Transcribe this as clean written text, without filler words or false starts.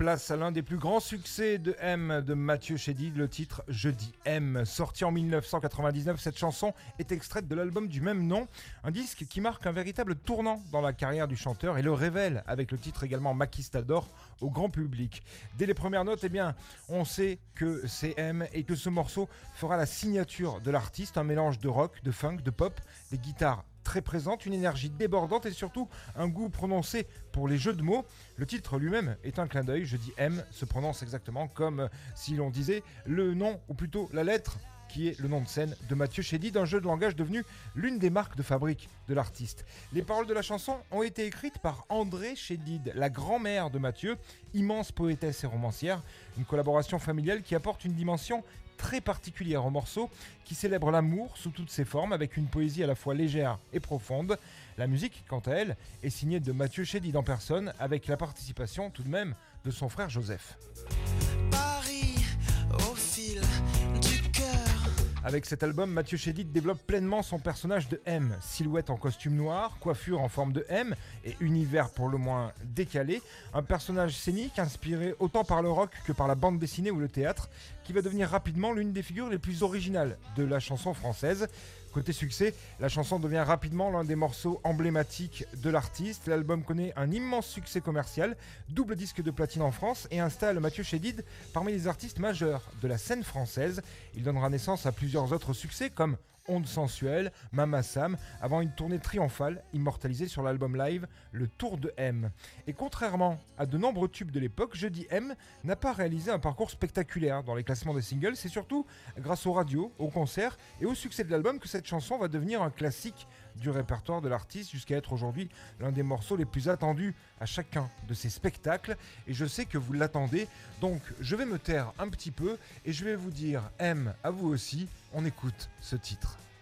Place à l'un des plus grands succès de M de Mathieu Chédid, le titre Je dis M. Sorti en 1999, cette chanson est extraite de l'album du même nom, un disque qui marque un véritable tournant dans la carrière du chanteur et le révèle avec le titre également Maquistador au grand public. Dès les premières notes, on sait que c'est M et que ce morceau fera la signature de l'artiste, un mélange de rock, de funk, de pop, des guitares très présente, une énergie débordante et surtout un goût prononcé pour les jeux de mots. Le titre lui-même est un clin d'œil, Je dis M se prononce exactement comme si l'on disait le nom ou plutôt la lettre qui est le nom de scène de Mathieu Chédid, un jeu de langage devenu l'une des marques de fabrique de l'artiste. Les paroles de la chanson ont été écrites par André Chédid, la grand-mère de Mathieu, immense poétesse et romancière, une collaboration familiale qui apporte une dimension très particulière au morceau, qui célèbre l'amour sous toutes ses formes avec une poésie à la fois légère et profonde. La musique, quant à elle, est signée de Mathieu Chédid en personne, avec la participation tout de même de son frère Joseph. Paris au fil du cœur. Avec cet album, Mathieu Chédid développe pleinement son personnage de M. Silhouette en costume noir, coiffure en forme de M et univers pour le moins décalé. Un personnage scénique inspiré autant par le rock que par la bande dessinée ou le théâtre, qui va devenir rapidement l'une des figures les plus originales de la chanson française. Côté succès, la chanson devient rapidement l'un des morceaux emblématiques de l'artiste. L'album connaît un immense succès commercial, double disque de platine en France et installe Mathieu Chédid parmi les artistes majeurs de la scène française. Il donnera naissance à plusieurs autres succès comme Onde sensuelle, Mama Sam, avant une tournée triomphale immortalisée sur l'album live Le Tour de M. Et contrairement à de nombreux tubes de l'époque, Je dis M n'a pas réalisé un parcours spectaculaire dans les classements des singles. C'est surtout grâce aux radios, aux concerts et au succès de l'album que cette chanson va devenir un classique du répertoire de l'artiste jusqu'à être aujourd'hui l'un des morceaux les plus attendus à chacun de ses spectacles. Et je sais que vous l'attendez, donc je vais me taire un petit peu et je vais vous dire M à vous aussi. On écoute ce titre.